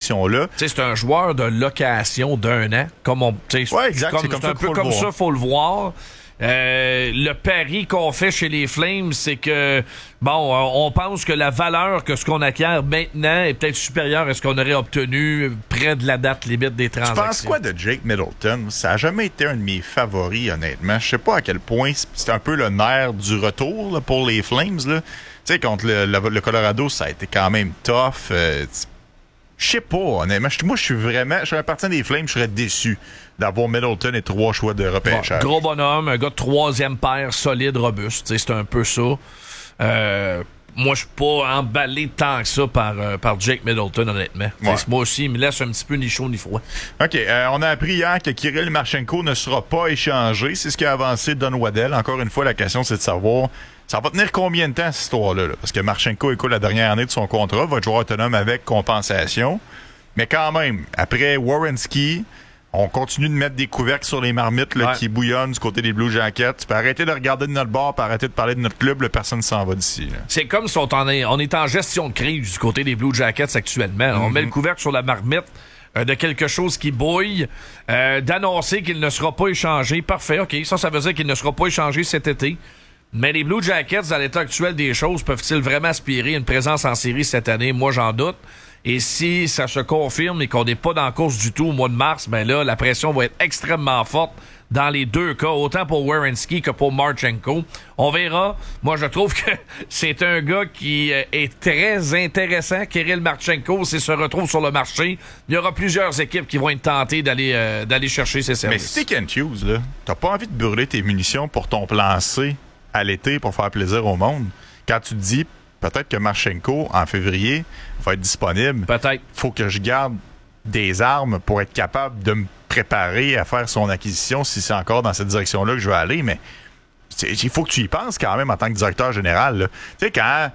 transaction-là. C'est un joueur de location d'1 an. Exact. C'est un peu comme ça, faut le voir. Le pari qu'on fait chez les Flames, c'est que on pense que la valeur que ce qu'on acquiert maintenant est peut-être supérieure à ce qu'on aurait obtenu près de la date limite des transactions. Tu penses quoi de Jake Middleton? Ça a jamais été un de mes favoris, honnêtement. Je sais pas à quel point c'est un peu le nerf du retour là, pour les Flames. Tu sais, contre le Colorado, ça a été quand même tough. Je sais pas, honnêtement. Moi, je suis un partisan des Flames, je serais déçu d'avoir Middleton et 3 choix de repêchage. Gros bonhomme, un gars de 3e paire, solide, robuste. C'est un peu ça. Moi, je suis pas emballé tant que ça par Jake Middleton, honnêtement. Ouais. Moi aussi, il me laisse un petit peu ni chaud ni froid. OK. On a appris hier que Kirill Marchenko ne sera pas échangé. C'est ce qu'a avancé Don Waddell. Encore une fois, la question, c'est de savoir... Ça va tenir combien de temps, cette histoire-là? Là? Parce que Marchenko écoute la dernière année de son contrat, va être joueur autonome avec compensation. Mais quand même, après Werenski, on continue de mettre des couvercles sur les marmites là, qui bouillonnent du côté des Blue Jackets. Tu peux arrêter de regarder de notre bord, puis arrêter de parler de notre club, là, personne ne s'en va d'ici. Là. C'est comme si on est en gestion de crise du côté des Blue Jackets actuellement. Mm-hmm. On met le couvercle sur la marmite de quelque chose qui bouille, d'annoncer qu'il ne sera pas échangé. Parfait, OK. Ça veut dire qu'il ne sera pas échangé cet été. Mais les Blue Jackets, dans l'état actuel des choses, peuvent-ils vraiment aspirer à une présence en série cette année? Moi, j'en doute. Et si ça se confirme et qu'on n'est pas dans la course du tout au mois de mars, ben là, la pression va être extrêmement forte dans les deux cas, autant pour Werenski que pour Marchenko. On verra. Moi, je trouve que c'est un gars qui est très intéressant. Kirill Marchenko, s'il se retrouve sur le marché, il y aura plusieurs équipes qui vont être tentées d'aller chercher ses services. Mais si t'es Kent Hughes, là, t'as pas envie de brûler tes munitions pour ton plan C à l'été pour faire plaisir au monde. Quand tu te dis peut-être que Marchenko, en février, va être disponible. Peut-être. Faut que je garde des armes pour être capable de me préparer à faire son acquisition si c'est encore dans cette direction-là que je vais aller. Mais il faut que tu y penses quand même en tant que directeur général. Tu sais, quand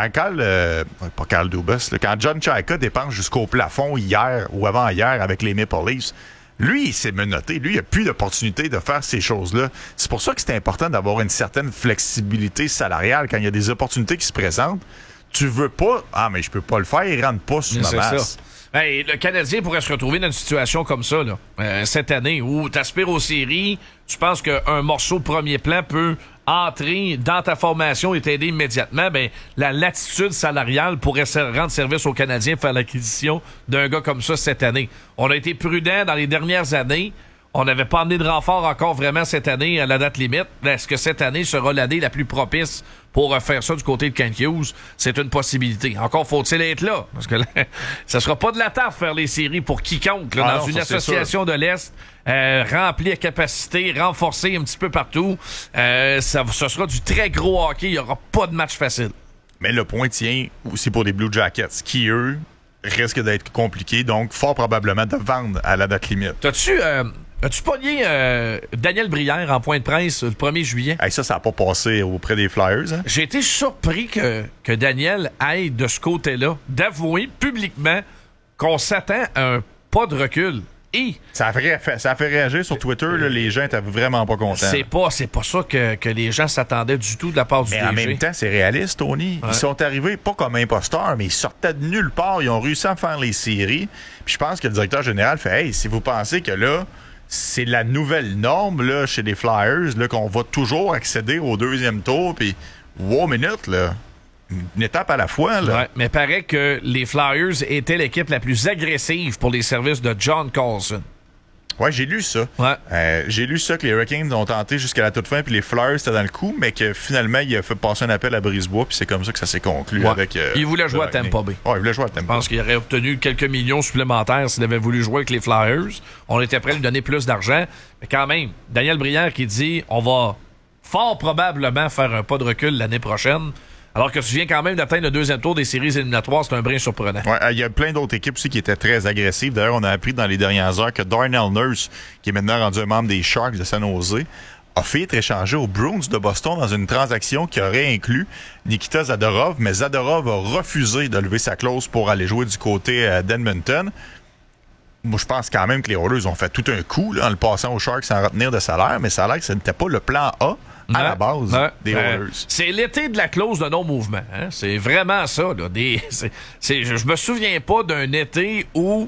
pas Carl Dubas, là, quand John Chayka dépense jusqu'au plafond hier ou avant-hier avec les Maple Leafs, lui, il s'est menotté. Lui, il n'a plus d'opportunité de faire ces choses-là. C'est pour ça que c'est important d'avoir une certaine flexibilité salariale quand il y a des opportunités qui se présentent. Tu veux pas... Ah, mais je peux pas le faire. Il rentre pas sur ma masse. Hey, le Canadien pourrait se retrouver dans une situation comme ça là, cette année où tu aspires aux séries, tu penses qu'un morceau de premier plan peut entrer dans ta formation et t'aider immédiatement. Ben, la latitude salariale pourrait rendre service aux Canadiens faire l'acquisition d'un gars comme ça cette année. On a été prudent dans les dernières années. On n'avait pas amené de renfort encore vraiment cette année à la date limite. Est-ce que cette année sera l'année la plus propice pour faire ça du côté de Kent Hughes? C'est une possibilité. Encore faut-il être là. Parce que là, ça sera pas de la tarte faire les séries pour quiconque là, dans une association de l'Est remplie à capacité, renforcée un petit peu partout. Ce sera du très gros hockey. Il n'y aura pas de match facile. Mais le point tient aussi pour les Blue Jackets qui, eux, risquent d'être compliqués. Donc, fort probablement de vendre à la date limite. As-tu pogné Daniel Brière en point de presse le 1er juillet? Hey, ça n'a pas passé auprès des Flyers. Hein? J'ai été surpris que Daniel aille de ce côté-là, d'avouer publiquement qu'on s'attend à un pas de recul. Et ça a fait réagir sur Twitter. Là, les gens étaient vraiment pas contents. C'est pas ça que les gens s'attendaient du tout de la part du DG. Mais en même temps, c'est réaliste, Tony. Ouais. Ils sont arrivés pas comme imposteurs, mais ils sortaient de nulle part. Ils ont réussi à faire les séries. Puis je pense que le directeur général fait « Hey, si vous pensez que là... c'est la nouvelle norme là, chez les Flyers là, qu'on va toujours accéder au deuxième tour. Puis, wow, minute, là. Une étape à la fois. Là. Ouais, mais paraît que les Flyers étaient l'équipe la plus agressive pour les services de John Carlson. Ouais, j'ai lu ça. Ouais. J'ai lu ça que les Hurricanes ont tenté jusqu'à la toute fin, puis les Flyers étaient dans le coup, mais que finalement, il a fait passer un appel à Brisebois, puis c'est comme ça que ça s'est conclu avec... il voulait jouer à Tampa Bay. Ouais, il voulait jouer à Tampa Bay. Je pense qu'il aurait obtenu quelques millions supplémentaires s'il avait voulu jouer avec les Flyers. On était prêt à lui donner plus d'argent. Mais quand même, Daniel Brière qui dit on va fort probablement faire un pas de recul l'année prochaine. Alors que tu viens quand même d'atteindre le deuxième tour des séries éliminatoires, c'est un brin surprenant. Ouais, il y a plein d'autres équipes aussi qui étaient très agressives. D'ailleurs, on a appris dans les dernières heures que Darnell Nurse, qui est maintenant rendu un membre des Sharks de San Jose, a fait être échangé aux Bruins de Boston dans une transaction qui aurait inclus Nikita Zadorov, mais Zadorov a refusé de lever sa clause pour aller jouer du côté d'Edmonton. Moi, je pense quand même que les Oilers ont fait tout un coup là, en le passant aux Sharks sans retenir de salaire, mais ça a l'air que ce n'était pas le plan A à la base des Oilers. C'est l'été de la clause de non-mouvement. Hein? C'est vraiment ça. Là. Je me souviens pas d'un été où